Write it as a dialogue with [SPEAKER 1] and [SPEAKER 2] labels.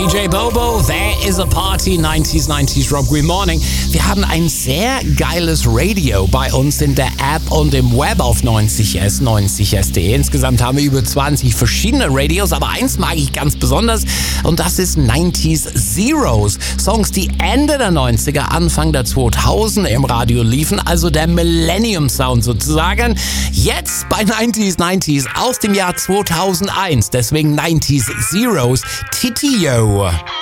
[SPEAKER 1] DJ Bobo, There is a Party, 90s Rock, Good Morning. Wir haben ein sehr geiles Radio bei uns in der App und im Web auf 90s, 90s.de. Insgesamt haben wir über 20 verschiedene Radios, aber eins mag ich ganz besonders und das ist 90s Zeros. Songs, die Ende der 90er, Anfang der 2000er im Radio liefen, also der Millennium Sound sozusagen. Jetzt bei 90s aus dem Jahr 2001, deswegen 90s Zeros, Titio.